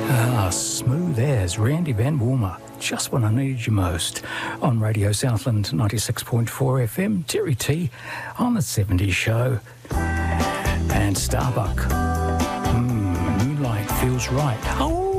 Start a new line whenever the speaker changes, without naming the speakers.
Smooth as Randy Van Warmer, just when I needed you most. On Radio Southland 96.4 FM, Terry T on the 70s show. And Starbuck, Moonlight Feels Right. Oh!